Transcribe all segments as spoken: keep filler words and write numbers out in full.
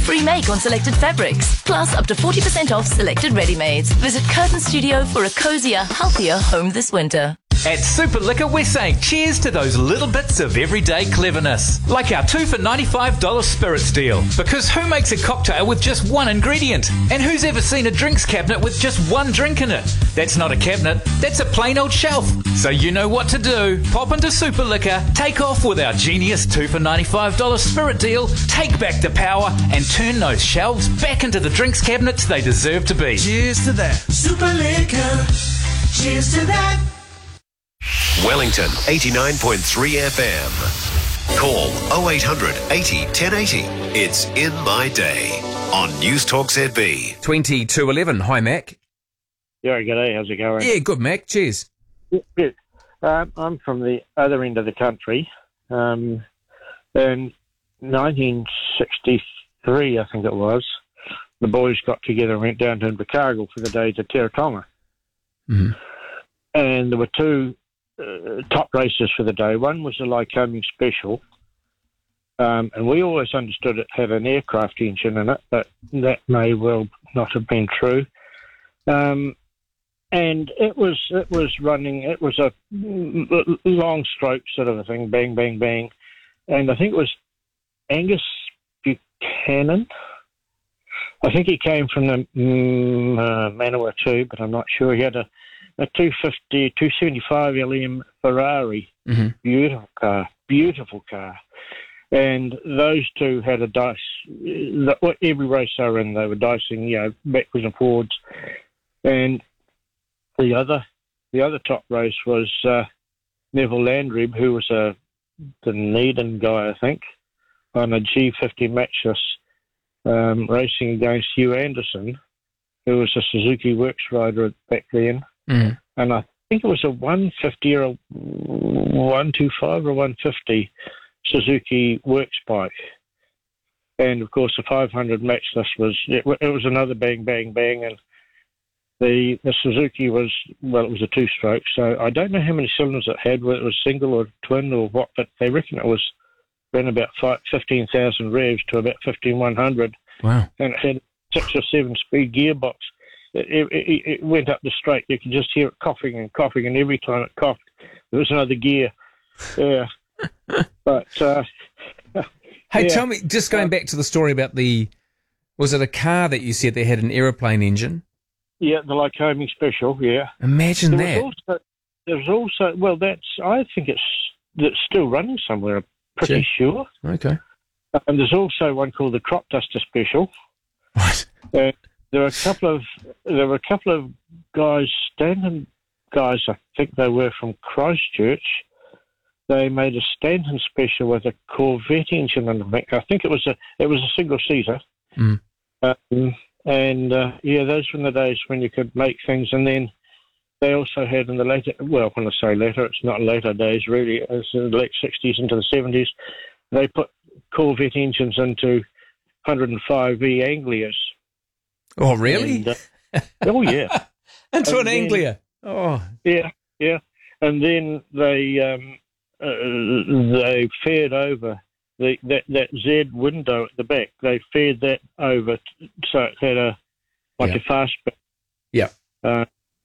free make on selected fabrics, plus up to forty percent off selected ready-mades. Visit Curtain Studio for a cozier, healthier home this winter. At Super Liquor, we're saying cheers to those little bits of everyday cleverness. Like our two for ninety-five dollars spirits deal. Because who makes a cocktail with just one ingredient? And who's ever seen a drinks cabinet with just one drink in it? That's not a cabinet, that's a plain old shelf. So you know what to do. Pop into Super Liquor, take off with our genius two for ninety-five dollars spirit deal, take back the power and turn those shelves back into the drinks cabinets they deserve to be. Cheers to that. Super Liquor. Cheers to that. Wellington eighty-nine point three F M. Call oh eight hundred eighty ten eighty. It's In My Day on News Talk Z B. twenty to eleven. Hi, Mac. Yeah, g'day. How's it going? Yeah, good, Mac. Cheers. Yeah, good. Um, I'm from the other end of the country. Um, in nineteen sixty-three, I think it was, the boys got together and went down to Invercargill for the day to Teretonga. Mm-hmm. And there were two uh, top races for the day. One was the Lycoming Special, um, and we always understood it had an aircraft engine in it, but that may well not have been true. Um, and it was it was running. It was a long stroke sort of a thing, bang, bang, bang. And I think it was Angus Buchanan. I think he came from the mm, uh, Manawa too, but I'm not sure. He had a A two fifty, two seventy-five L M Ferrari. Mm-hmm. Beautiful car, beautiful car. And those two had a dice. Every race they were in, they were dicing, you know, backwards and forwards. And the other, the other top race was uh, Neville Landry, who was a Dunedin guy, I think, on a G fifty Matchless, um, racing against Hugh Anderson, who was a Suzuki Works rider back then. Mm. And I think it was a one fifty or a one twenty-five or one fifty Suzuki Works bike. And, of course, the five hundred Matchless was, it, it was another bang, bang, bang. And the the Suzuki was, well, it was a two-stroke. So I don't know how many cylinders it had, whether it was single or twin or what, but they reckon it was ran about fifteen thousand revs to about fifteen one hundred. Wow. And it had six or seven speed gearbox. It, it, it went up the straight. You could just hear it coughing and coughing, and every time it coughed, there was another gear. Yeah. but, uh, Hey, yeah. tell me, just going back to the story about the, was it a car that you said that had an aeroplane engine? Yeah, the Lycoming Special, yeah. Imagine there that. Was also, there was also, well, that's, I think it's, it's still running somewhere, I'm pretty sure. Okay. And there's also one called the Crop Duster Special. What? Uh, There were a couple of there were a couple of guys, Stanton guys, I think they were from Christchurch. They made a Stanton Special with a Corvette engine in the back. I think it was a it was a single seater. Mm. Um, and uh, yeah, those were the days when you could make things. And then they also had in the later, well, when I say later, it's not later days really. It's in the late sixties into the seventies. They put Corvette engines into one oh five E Anglias. Oh, really? And, uh, oh, yeah. Into an then, Anglia. Oh. Yeah, yeah. And then they um, uh, they fared over the that, that Z window at the back. They fared that over t- so it had a like yeah. a fastback. Yeah. Uh,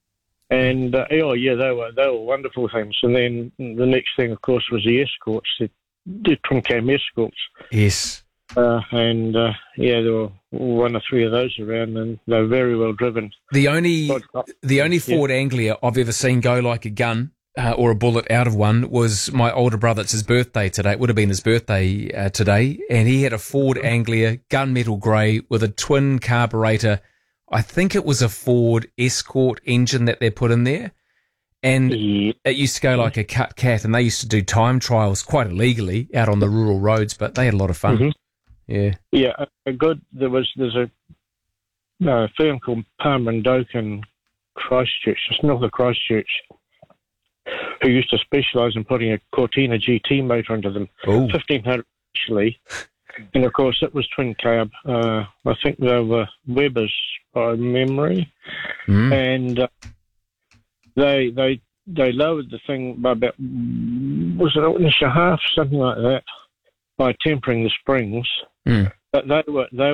and uh, oh yeah, they were they were wonderful things. And then the next thing, of course, was the escorts, the, the twin cam escorts. Yes. Uh, and uh, yeah, there were one or three of those around, and they were very well driven. The only the only Ford yeah. Anglia I've ever seen go like a gun uh, or a bullet out of one was my older brother. It's his birthday today. It would have been his birthday uh, today, and he had a Ford Anglia gunmetal grey with a twin carburetor. I think it was a Ford Escort engine that they put in there. And yeah. it used to go like a cut cat, and they used to do time trials quite illegally out on the rural roads, but they had a lot of fun. Mm-hmm. Yeah, yeah, a good. There was there's a, no, a firm called Palmer and Doak in Christchurch, just north of Christchurch, who used to specialise in putting a Cortina G T motor into them, Ooh. fifteen hundred actually, and of course it was twin carb. Uh, I think they were Webers by memory, mm. and uh, they they they lowered the thing by about was it an inch and a half, something like that, by tempering the springs. Mm. But they were they